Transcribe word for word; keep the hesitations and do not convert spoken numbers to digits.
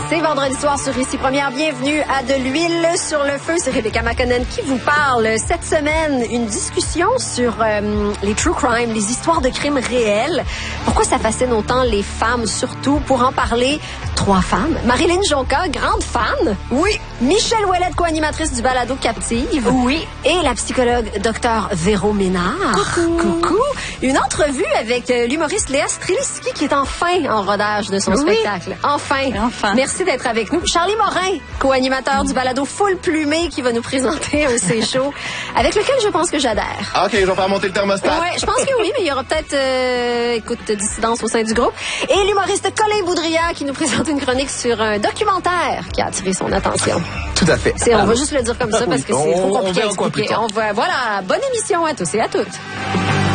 C'est vendredi soir sur Ici Première. Bienvenue à De l'huile sur le feu. C'est Rebecca McConnell qui vous parle. Cette semaine, une discussion sur euh, les true crime, les histoires de crimes réels. Pourquoi ça fascine autant les femmes, surtout? Pour en parler, trois femmes. Marilyn Jonca, grande fan. Oui. Michel Ouellet, co-animatrice du balado Captive. Oui. Et la psychologue Dr Véro Ménard. Coucou. Coucou. Une entrevue avec euh, l'humoriste Léa Streliski qui est enfin en rodage de son oui. spectacle. Enfin. Enfin. Merci d'être avec nous. Charlie Morin, co-animateur du balado Full Plumé, qui va nous présenter un C show avec lequel je pense que j'adhère. Ah, OK, je vais faire monter le thermostat. Oui, je pense que oui, mais il y aura peut-être, euh, écoute, dissidence au sein du groupe. Et l'humoriste Colin Boudria qui nous présente une chronique sur un documentaire qui a attiré son attention. Tout à fait. C'est, on va juste le dire comme ça parce que c'est on, trop compliqué on à expliquer. On va, voilà, bonne émission à tous et à toutes.